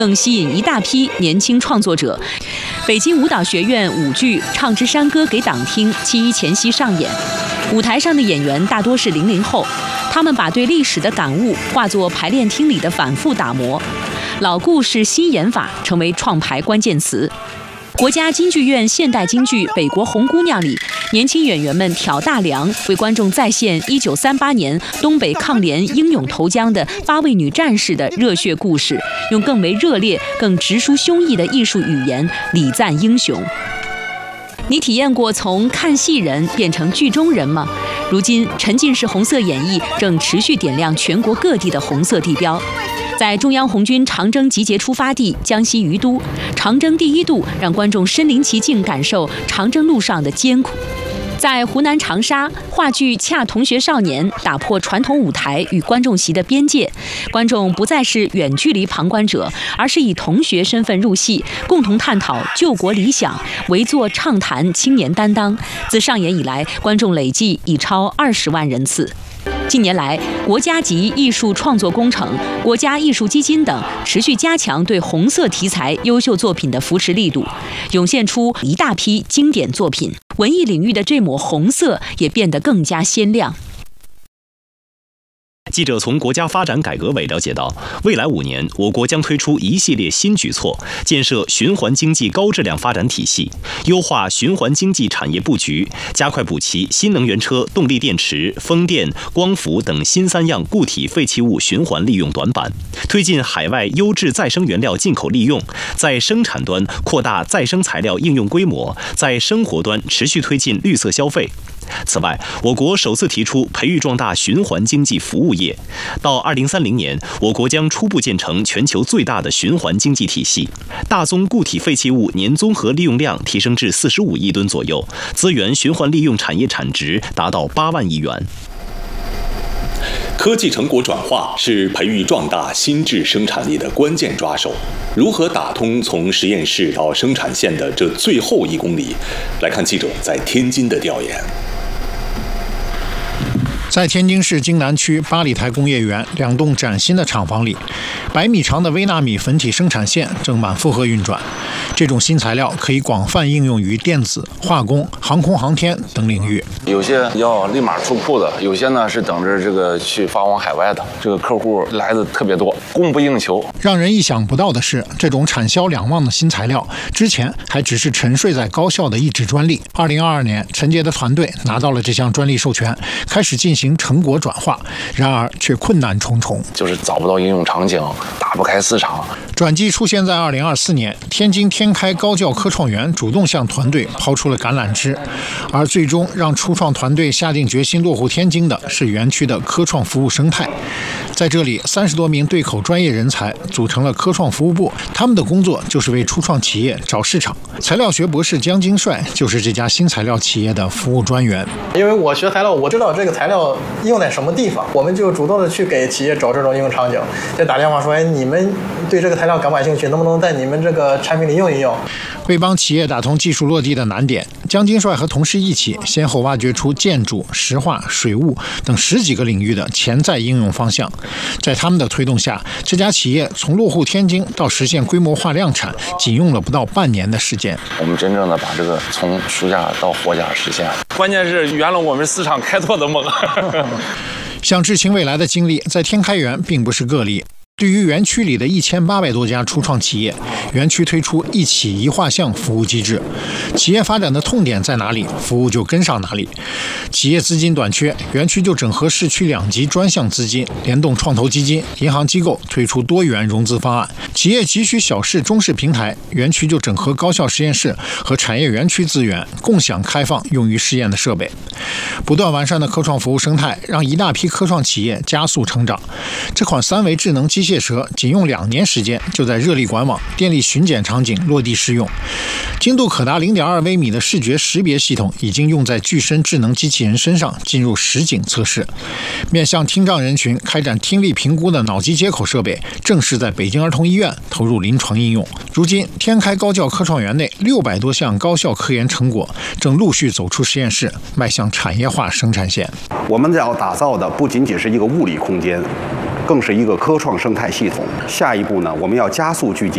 更吸引一大批年轻创作者。北京舞蹈学院舞剧《唱支山歌给党听》7·1前夕上演，舞台上的演员大多是00后，他们把对历史的感悟化作排练厅里的反复打磨，老故事新演法成为创排关键词。国家京剧院现代京剧《北国红姑娘》里，年轻演员们挑大梁，为观众再现1938年东北抗联英勇投江的8位女战士的热血故事，用更为热烈、更直抒胸臆的艺术语言礼赞英雄。你体验过从看戏人变成剧中人吗？如今，沉浸式红色演绎正持续点亮全国各地的红色地标。在中央红军长征集结出发地江西于都，长征第1度让观众身临其境感受长征路上的艰苦。在湖南长沙，话剧《恰同学少年》打破传统舞台与观众席的边界，观众不再是远距离旁观者，而是以同学身份入戏，共同探讨救国理想，围坐畅谈青年担当。自上演以来，观众累计已超20万人次。近年来，国家级艺术创作工程、国家艺术基金等持续加强对红色题材优秀作品的扶持力度，涌现出一大批经典作品。文艺领域的这抹红色也变得更加鲜亮。 记者从国家发展改革委了解到，未来5年，我国将推出一系列新举措，建设循环经济高质量发展体系，优化循环经济产业布局，加快补齐新能源车、动力电池、风电、光伏等新3样固体废弃物循环利用短板，推进海外优质再生原料进口利用，在生产端扩大再生材料应用规模，在生活端持续推进绿色消费。此外，我国首次提出培育壮大循环经济服务业，到2030年，我国将初步建成全球最大的循环经济体系，大宗固体废弃物年综合利用量提升至45亿吨左右，资源循环利用产业产值达到8万亿元。 科技成果转化是培育壮大新质生产力的关键抓手。如何打通从实验室到生产线的这最后1公里？来看记者在天津的调研。 在天津市京南区八里台工业园2栋崭新的厂房里，100米长的微纳米粉体生产线正满负荷运转。这种新材料可以广泛应用于电子、化工、航空航天等领域。 有些要立马出库的，有些呢是等着这个去发往海外的。这个客户来的特别多，供不应求。 让人意想不到的是，这种产销两旺的新材料，之前还只是沉睡在高校的一纸专利。2022年，陈杰的团队拿到了这项专利授权，开始进行成果转化，然而却困难重重， 就是找不到应用场景，打不开市场。 转机出现在2024年，天津天开高教科创园主动向团队抛出了橄榄枝，而最终让初创团队下定决心落户天津的是园区的科创服务生态。在这里，30多名对口专业人才组成了科创服务部，他们的工作就是为初创企业找市场。材料学博士江金帅就是这家新材料企业的服务专员。 因为我学材料，我知道这个材料用在什么地方，我们就主动的去给企业找这种应用场景，就打电话说，你们对这个材料感不感兴趣，能不能在你们这个产品里用一用。 为帮企业打通技术落地的难点，江金帅和同事一起先后挖掘出建筑、石化、水务等10几个领域的潜在应用方向。在他们的推动下，这家企业从落户天津到实现规模化量产，仅用了不到半年的时间。 我们真正的把这个从书架到货架实现，关键是圆了我们市场开拓的梦。 想知情未来的经历，在天开园并不是个例。对于园区里的1800多家初创企业，园区推出一企一画像服务机制，企业发展的痛点在哪里，服务就跟上哪里。企业资金短缺，园区就整合市区2级专项资金，联动创投基金、银行机构推出多元融资方案。企业急需小式、中式平台，园区就整合高校实验室和产业园区资源，共享开放用于试验的设备。不断完善的科创服务生态，让一大批科创企业加速成长。这款3维智能机械蛇仅用2年时间，就在热力管网、电力巡检场景落地试用。精度可达0.2微米的视觉识别系统已经用在具身智能机器人身上，进入实景测试。面向听障人群开展听力评估的脑机接口设备，正式在北京儿童医院投入临床应用。如今，天开高教科创园内600多项高校科研成果正陆续走出实验室，迈向产业化生产线。 我们要打造的不仅仅是一个物理空间，更是一个科创生态系统。下一步呢，我们要加速聚集